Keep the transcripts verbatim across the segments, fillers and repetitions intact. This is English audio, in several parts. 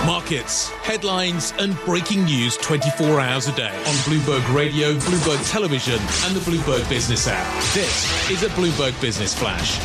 Markets, headlines and breaking news twenty-four hours a day on Bloomberg Radio, Bloomberg Television and the Bloomberg Business app. This is a Bloomberg Business Flash.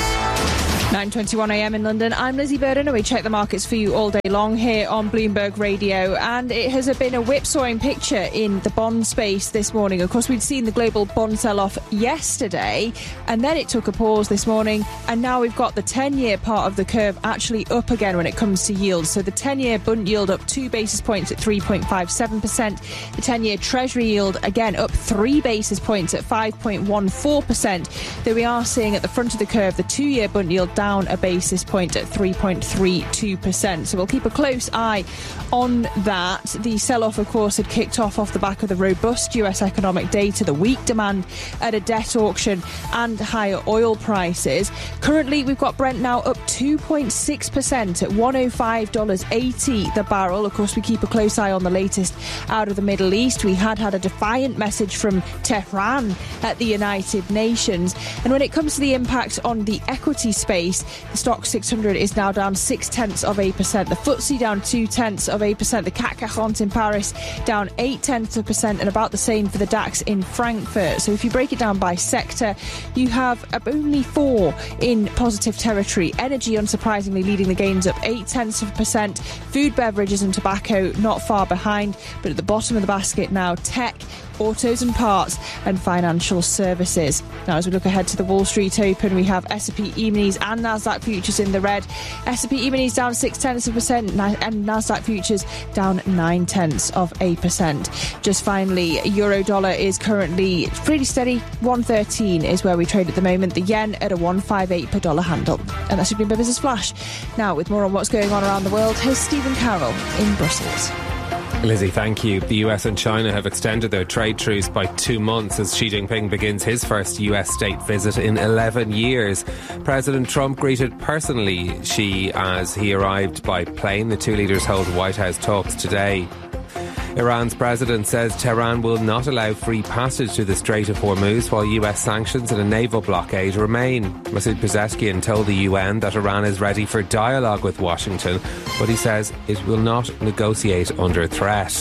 nine twenty-one a m in London. I'm Lizzie Burden and we check the markets for you all day long here on Bloomberg Radio. And it has been a whipsawing picture in the bond space this morning. Of course, we'd seen the global bond sell-off yesterday and then it took a pause this morning. And now we've got the ten-year part of the curve actually up again when it comes to yields. So the ten-year bund yield up two basis points at three point five seven percent. The ten-year Treasury yield again up three basis points at five point one four percent. Though we are seeing at the front of the curve the two-year bund yield down a basis point at three point three two percent. So we'll keep a close eye on that. The sell-off, of course, had kicked off off the back of the robust U S economic data, the weak demand at a debt auction and higher oil prices. Currently, we've got Brent now up two point six percent at one oh five dollars eighty the barrel. Of course, we keep a close eye on the latest out of the Middle East. We had had a defiant message from Tehran at the United Nations. And when it comes to the impact on the equity space, the stock six hundred is now down six tenths of a percent. The F T S E down two tenths of a percent. The C A C quarante in Paris down eight tenths of a percent, and about the same for the DAX in Frankfurt. So if you break it down by sector, you have only four in positive territory. Energy, unsurprisingly, leading the gains up eight tenths of a percent. Food, beverages and tobacco not far behind, but at the bottom of the basket now, tech, autos and parts and financial services. Now, as we look ahead to the Wall Street Open, we have S and P E-minis and Nasdaq futures in the red. S and P E-minis down six tenths of a percent and Nasdaq futures down nine tenths of a percent. Just finally, euro dollar is currently pretty steady. one thirteen is where we trade at the moment. The yen at a one fifty-eight per dollar handle. And that's been Business Flash. Now, with more on what's going on around the world, here's Stephen Carroll in Brussels. Lizzie, thank you. The U S and China have extended their trade truce by two months as Xi Jinping begins his first U S state visit in eleven years. President Trump greeted personally Xi as he arrived by plane. The two leaders hold White House talks today. Iran's president says Tehran will not allow free passage to the Strait of Hormuz while U S sanctions and a naval blockade remain. Masoud Pezeshkian told the U N that Iran is ready for dialogue with Washington, but he says it will not negotiate under threat.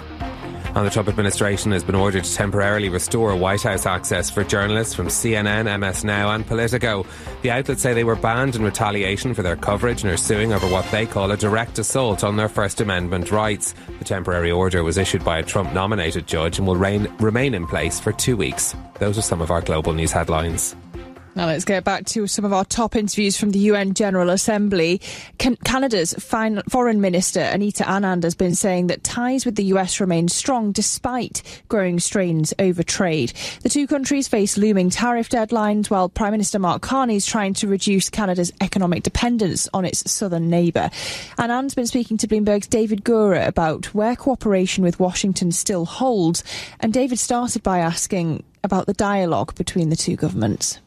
And the Trump administration has been ordered to temporarily restore White House access for journalists from C N N, M S Now and Politico. The outlets say they were banned in retaliation for their coverage and are suing over what they call a direct assault on their First Amendment rights. The temporary order was issued by a Trump-nominated judge and will reign, remain in place for two weeks. Those are some of our global news headlines. Now let's get back to some of our top interviews from the U N General Assembly. Can- Canada's fin- Foreign Minister Anita Anand has been saying that ties with the U S remain strong despite growing strains over trade. The two countries face looming tariff deadlines while Prime Minister Mark Carney is trying to reduce Canada's economic dependence on its southern neighbour. Anand's been speaking to Bloomberg's David Gura about where cooperation with Washington still holds. And David started by asking about the dialogue between the two governments.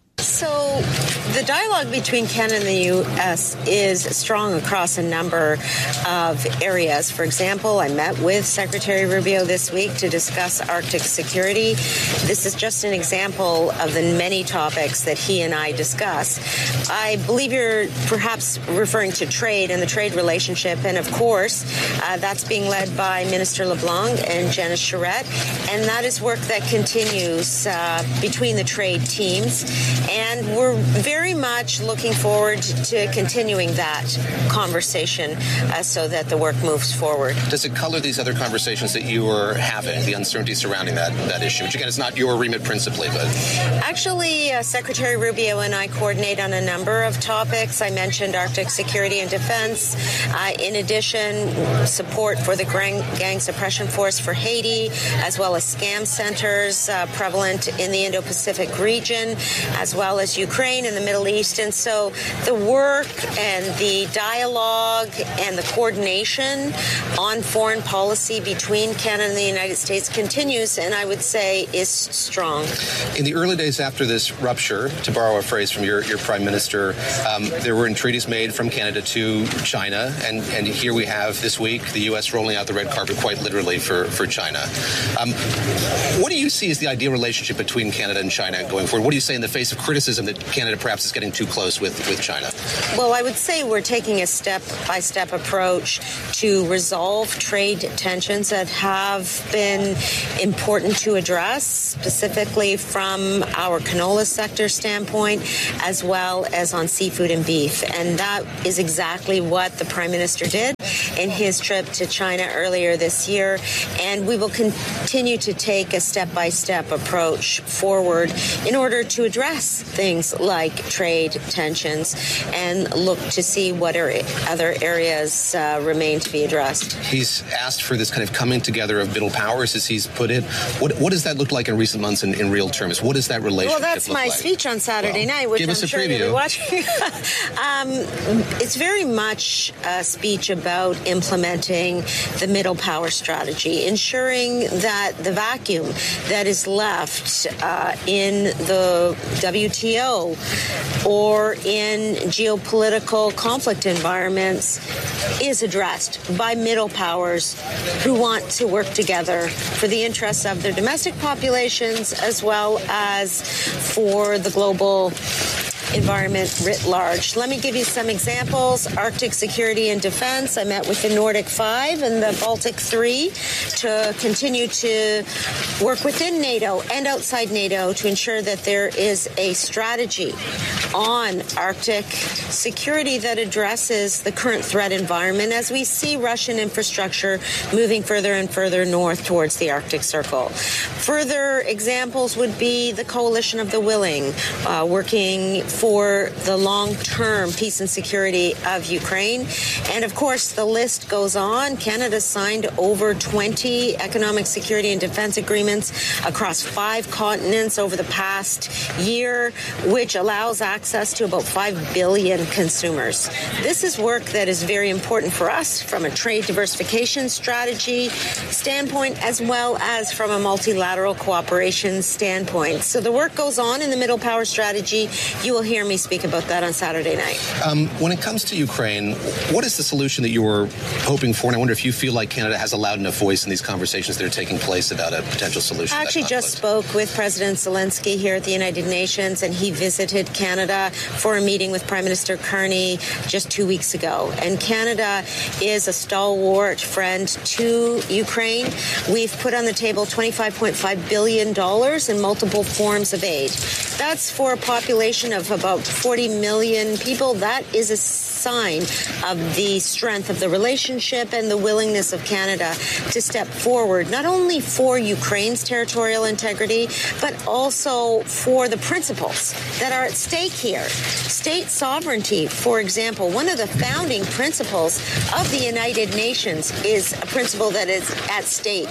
So the dialogue between Canada and the U S is strong across a number of areas. For example, I met with Secretary Rubio this week to discuss Arctic security. This is just an example of the many topics that he and I discuss. I believe you're perhaps referring to trade and the trade relationship. And of course, uh, that's being led by Minister LeBlanc and Janice Charette. And that is work that continues uh, between the trade teams. And we're very much looking forward to continuing that conversation uh, so that the work moves forward. Does it color these other conversations that you were having, the uncertainty surrounding that, that issue? Which, again, it's not your remit principally, but... Actually, uh, Secretary Rubio and I coordinate on a number of topics. I mentioned Arctic security and defense. Uh, in addition, support for the gang, gang suppression force for Haiti, as well as scam centers uh, prevalent in the Indo-Pacific region, as well as Ukraine and the Middle East. And so the work and the dialogue and the coordination on foreign policy between Canada and the United States continues, and I would say is strong. In the early days after this rupture, to borrow a phrase from your, your Prime Minister, um, there were entreaties made from Canada to China, and, and here we have this week the U S rolling out the red carpet quite literally for, for China. Um, what do you see as the ideal relationship between Canada and China going forward? What do you say in the face of criticism criticism that Canada perhaps is getting too close with, with China? Well, I would say we're taking a step-by-step approach to resolve trade tensions that have been important to address, specifically from our canola sector standpoint, as well as on seafood and beef. And that is exactly what the Prime Minister did in his trip to China earlier this year. And we will continue to take a step-by-step approach forward in order to address things like trade tensions and look to see what are other areas uh, remain to be addressed. He's asked for this kind of coming together of middle powers, as he's put it. What, what does that look like in recent months in, in real terms? What does that relationship Well, that's look my like? speech on Saturday well, night, which give I'm us a sure preview. you'll be watching. um, it's very much a speech about implementing the middle power strategy, ensuring that the vacuum that is left uh, in the W T O or in geopolitical conflict environments is addressed by middle powers who want to work together for the interests of their domestic populations as well as for the global environment writ large. Let me give you some examples. Arctic security and defense. I met with the Nordic Five and the Baltic Three to continue to work within NATO and outside NATO to ensure that there is a strategy on Arctic security that addresses the current threat environment as we see Russian infrastructure moving further and further north towards the Arctic Circle. Further examples would be the Coalition of the Willing, uh, working for the long-term peace and security of Ukraine. And of course, the list goes on. Canada signed over twenty economic security and defense agreements across five continents over the past year, which allows access to about five billion consumers. This is work that is very important for us from a trade diversification strategy standpoint, as well as from a multilateral cooperation standpoint. So the work goes on in the middle power strategy. You will hear me speak about that on Saturday night. Um, when it comes to Ukraine, what is the solution that you were hoping for? And I wonder if you feel like Canada has allowed enough voice in these conversations that are taking place about a potential solution. I actually just spoke with President Zelensky here at the United Nations, and he visited Canada for a meeting with Prime Minister Carney just two weeks ago. And Canada is a stalwart friend to Ukraine. We've put on the table twenty-five point five billion dollars in multiple forms of aid. That's for a population of about forty million people. That is a sign of the strength of the relationship and the willingness of Canada to step forward, not only for Ukraine's territorial integrity, but also for the principles that are at stake here. State sovereignty, for example, one of the founding principles of the United Nations is a principle that is at stake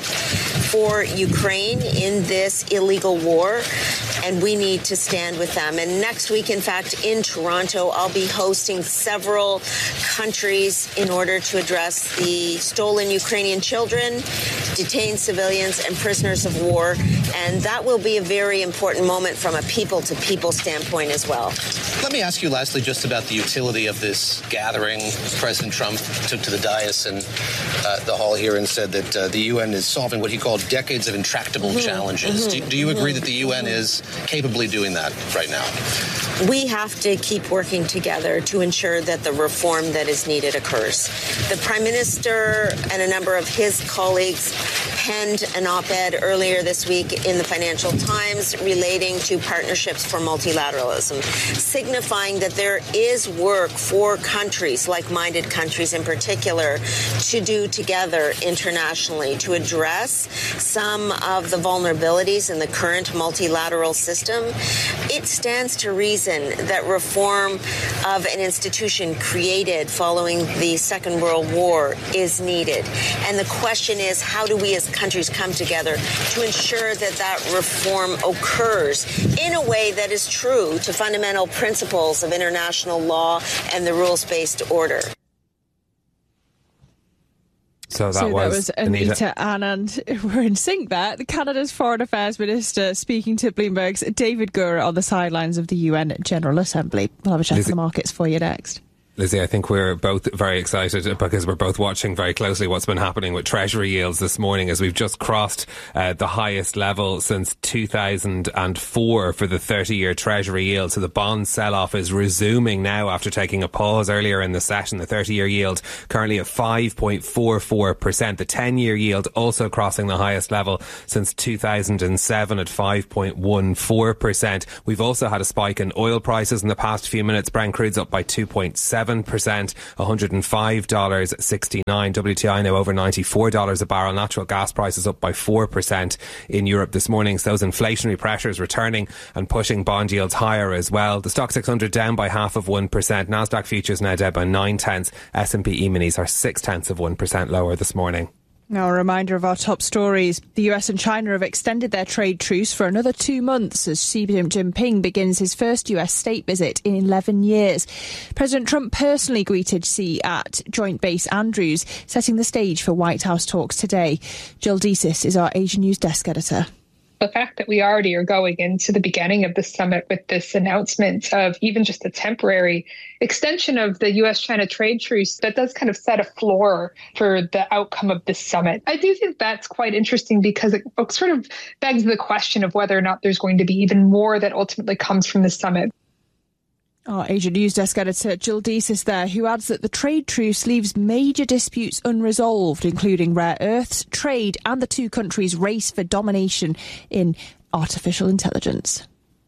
for Ukraine in this illegal war, and we need to stand with them. And next week, in fact, in Toronto, I'll be hosting several countries in order to address the stolen Ukrainian children, detained civilians, and prisoners of war. And that will be a very important moment from a people-to-people standpoint as well. Let me ask you lastly just about the utility of this gathering. President Trump took to the dais and uh, the hall here and said that uh, the U N is solving what he called decades of intractable mm-hmm. challenges. Mm-hmm. Do, do you mm-hmm. agree that the U N is capably doing that right now? We have to keep working together to ensure that the reform that is needed occurs. The Prime Minister and a number of his colleagues penned an op-ed earlier this week in the Financial Times relating to partnerships for multilateralism, signifying that there is work for countries, like-minded countries in particular, to do together internationally to address some of the vulnerabilities in the current multilateral system. It stands to reason that reform of an institution created following the Second World War is needed. And the question is, how do we as countries come together to ensure that that reform occurs in a way that is true to fundamental principles of international law and the rules-based order? So that, so was, that was Anita Anand. We're in sync there. Canada's Foreign Affairs Minister speaking to Bloomberg's David Gura on the sidelines of the U N General Assembly. We'll have a check on the markets for you next. Lizzie, I think we're both very excited because we're both watching very closely what's been happening with Treasury yields this morning, as we've just crossed uh, the highest level since two thousand four for the thirty-year Treasury yield. So the bond sell-off is resuming now after taking a pause earlier in the session. The thirty-year yield currently at five point four four percent. The ten-year yield also crossing the highest level since two thousand seven at five point one four percent. We've also had a spike in oil prices in the past few minutes. Brent crude's up by two point seven percent, one hundred five dollars sixty-nine. W T I now over ninety-four dollars a barrel. Natural gas prices up by four percent in Europe this morning. So those inflationary pressures returning and pushing bond yields higher as well. The Stock six hundred down by half of one percent. Nasdaq futures now down by nine tenths. S and P E-minis are six tenths of one percent lower this morning. Now, a reminder of our top stories. The U S and China have extended their trade truce for another two months as Xi Jinping begins his first U S state visit in eleven years. President Trump personally greeted Xi at Joint Base Andrews, setting the stage for White House talks today. Jill Desis is our Asian News Desk editor. The fact that we already are going into the beginning of the summit with this announcement of even just a temporary extension of the U S China trade truce, that does kind of set a floor for the outcome of this summit. I do think that's quite interesting because it sort of begs the question of whether or not there's going to be even more that ultimately comes from the summit. Our Asian News Desk editor Jill Desis there, who adds that the trade truce leaves major disputes unresolved, including rare earths, trade and the two countries' race for domination in artificial intelligence.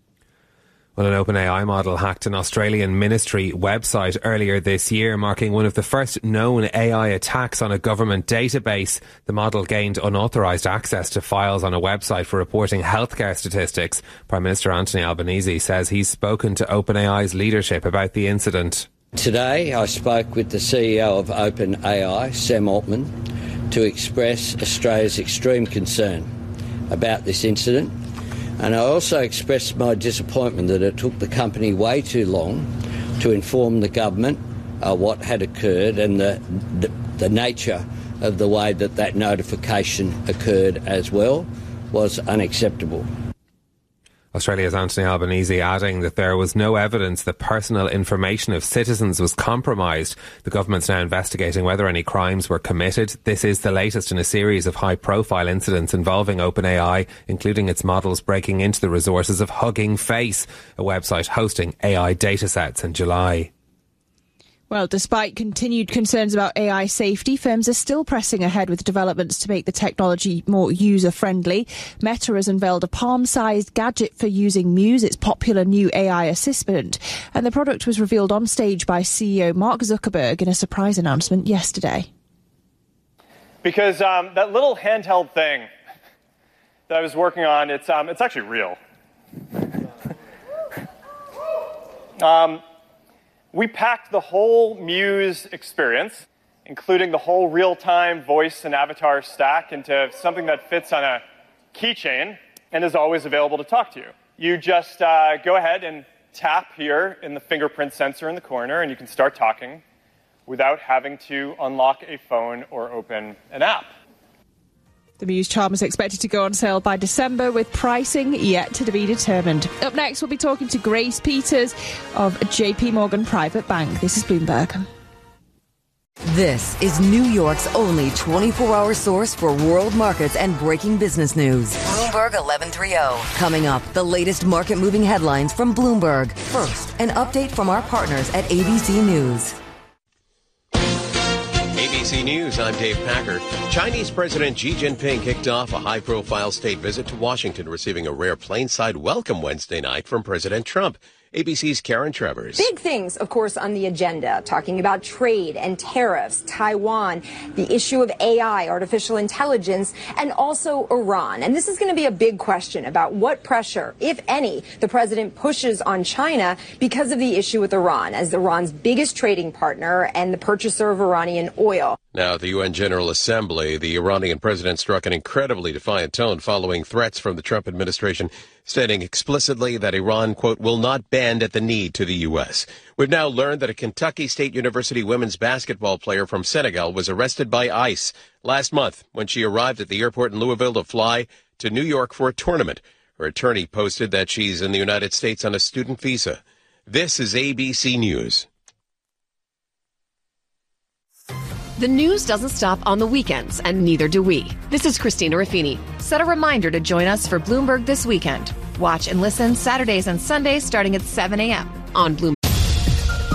Well, an OpenAI model hacked an Australian ministry website earlier this year, marking one of the first known A I attacks on a government database. The model gained unauthorised access to files on a website for reporting healthcare statistics. Prime Minister Anthony Albanese says he's spoken to OpenAI's leadership about the incident. Today, I spoke with the C E O of OpenAI, Sam Altman, to express Australia's extreme concern about this incident. And I also expressed my disappointment that it took the company way too long to inform the government uh, what had occurred, and the, the the nature of the way that that notification occurred as well was unacceptable. Australia's Anthony Albanese adding that there was no evidence that personal information of citizens was compromised. The government's now investigating whether any crimes were committed. This is the latest in a series of high-profile incidents involving OpenAI, including its models breaking into the resources of Hugging Face, a website hosting A I datasets in July. Well, despite continued concerns about A I safety, firms are still pressing ahead with developments to make the technology more user-friendly. Meta has unveiled a palm-sized gadget for using Muse, its popular new A I assistant. And the product was revealed on stage by C E O Mark Zuckerberg in a surprise announcement yesterday. Because um, that little handheld thing that I was working on, it's, um, it's actually real. um... We packed the whole Muse experience, including the whole real-time voice and avatar stack, into something that fits on a keychain and is always available to talk to you. You just uh, go ahead and tap here in the fingerprint sensor in the corner, and you can start talking without having to unlock a phone or open an app. The Muse charm is expected to go on sale by December, with pricing yet to be determined. Up next, we'll be talking to Grace Peters of J P Morgan Private Bank. This is Bloomberg. This is New York's only twenty-four hour source for world markets and breaking business news. Bloomberg eleven thirty. Coming up, the latest market-moving headlines from Bloomberg. First, an update from our partners at A B C News. A B C News, I'm Dave Packer. Chinese President Xi Jinping kicked off a high-profile state visit to Washington, receiving a rare plainside welcome Wednesday night from President Trump. A B C's Karen Travers. Big things, of course, on the agenda, talking about trade and tariffs, Taiwan, the issue of A I, artificial intelligence, and also Iran. And this is going to be a big question about what pressure, if any, the president pushes on China because of the issue with Iran, as Iran's biggest trading partner and the purchaser of Iranian oil. Now, at the U N General Assembly, the Iranian president struck an incredibly defiant tone following threats from the Trump administration, stating explicitly that Iran, quote, will not bend at the knee to the U S. We've now learned that a Kentucky State University women's basketball player from Senegal was arrested by ICE last month when she arrived at the airport in Louisville to fly to New York for a tournament. Her attorney posted that she's in the United States on a student visa. This is A B C News. The news doesn't stop on the weekends, and neither do we. This is Christina Raffini. Set a reminder to join us for Bloomberg This Weekend. Watch and listen Saturdays and Sundays starting at seven a.m. on Bloomberg.